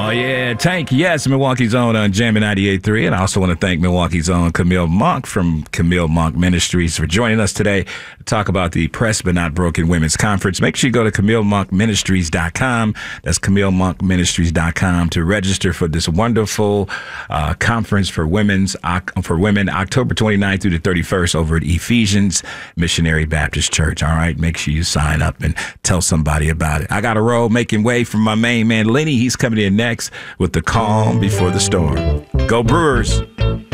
Oh, yeah. Tank, yes, Milwaukee's own on Jammin' 98.3. And I also want to thank Milwaukee's own Camille Monk from Camille Monk Ministries for joining us today to talk about the Pressed But Not Broken Women's Conference. Make sure you go to CamilleMonkMinistries.com. That's CamilleMonkMinistries.com to register for this wonderful conference for women October 29th through the 31st over at Ephesians Missionary Baptist Church. All right, make sure you sign up and tell somebody about it. I got a roll making way from my main man, Lenny. He's coming in next with The Calm Before the Storm. Go Brewers!